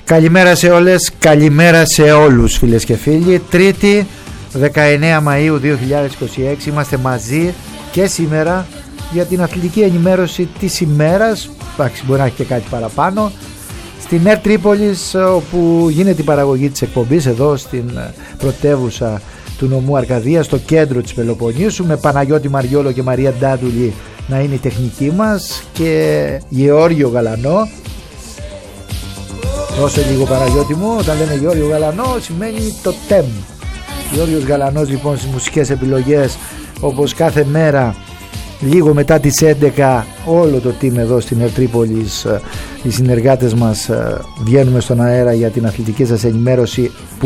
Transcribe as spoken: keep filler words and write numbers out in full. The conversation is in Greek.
Καλημέρα σε όλες, καλημέρα σε όλους φίλες και φίλοι. Τρίτη δεκαεννέα Μαΐου δύο χιλιάδες είκοσι έξι είμαστε μαζί και σήμερα για την αθλητική ενημέρωση της ημέρας. Εντάξει, μπορεί να έχει και κάτι παραπάνω. Στην ΕΡΤ Τρίπολης, όπου γίνεται η παραγωγή της εκπομπής, εδώ στην πρωτεύουσα του νομού Αρκαδίας, στο κέντρο της Πελοποννήσου, με Παναγιώτη Μαριόλο και Μαρία Ντάντουλη να είναι η τεχνική μας και Γεώργιο Γαλανό. Δώσε λίγο Παναγιώτη μου, όταν λένε Γεώργιο Γαλανό σημαίνει το ΤΕΜ. Γεώργιος Γαλανός λοιπόν στις μουσικές επιλογές, όπως κάθε μέρα λίγο μετά τις έντεκα. Όλο το team εδώ στην ΕΡΤ Τρίπολης, οι συνεργάτες μας, βγαίνουμε στον αέρα για την αθλητική σας ενημέρωση